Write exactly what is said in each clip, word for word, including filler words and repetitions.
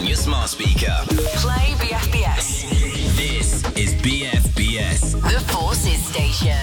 on your smart speaker. Play B F B S. This is B F B S. The Forces Station.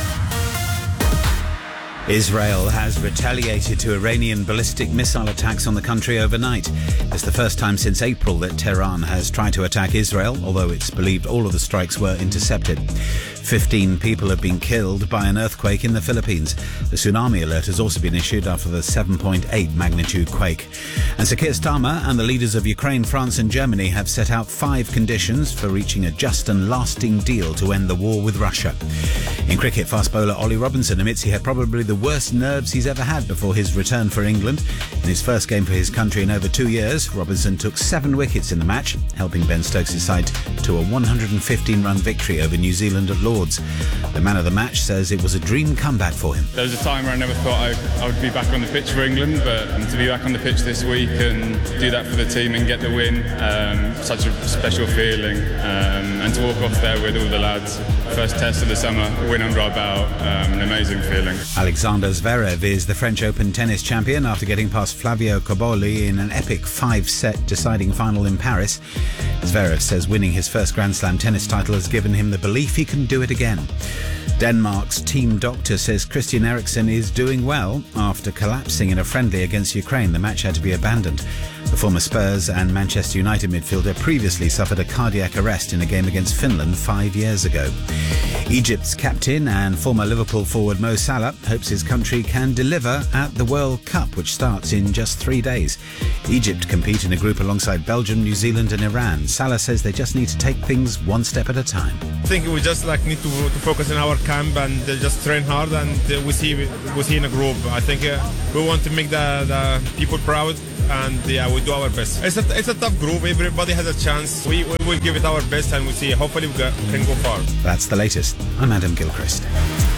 Israel has retaliated to Iranian ballistic missile attacks on the country overnight. It's the first time since April that Tehran has tried to attack Israel, although it's believed all of the strikes were intercepted. Fifteen people have been killed by an earthquake in the Philippines. The tsunami alert has also been issued after the seven point eight magnitude quake. And Sir Keir Starmer and the leaders of Ukraine, France and Germany have set out five conditions for reaching a just and lasting deal to end the war with Russia. In cricket, fast bowler Ollie Robinson admits he had probably the worst nerves he's ever had before his return for England. In his first game for his country in over two years, Robinson took seven wickets in the match, helping Ben Stokes' side to a one hundred fifteen run victory over New Zealand at Lords. The man of the match says it was a dream comeback for him. There was a time where I never thought I, I would be back on the pitch for England, but to be back on the pitch this week and do that for the team and get the win, um, such a special feeling, um, and to walk off there with all the lads. First test of the summer, win under our belt, um, an amazing feeling. Alexander Zverev is the French Open tennis champion after getting past Flavio Cobolli in an epic five-set deciding final in Paris. Zverev says winning his first Grand Slam tennis title has given him the belief he can do it again. Denmark's team doctor says Christian Eriksen is doing well after collapsing in a friendly against Ukraine. The match had to be abandoned. The former Spurs and Manchester United midfielder previously suffered a cardiac arrest in a game against Finland five years ago. Egypt's captain and former Liverpool forward Mo Salah hopes his country can deliver at the World Cup, which starts in just three days. Egypt compete in a group alongside Belgium, New Zealand and Iran. Salah says they just need to take things one step at a time. I think we just like need to, to focus on our camp and uh, just train hard, and uh, we see we see in a group. I think uh, we want to make the, the people proud, and yeah, we do our best. It's a, it's a tough group. Everybody has a chance. We, we will give it our best, and we see. Hopefully we, go, we can go far. That's the latest. I'm Adam Gilchrist.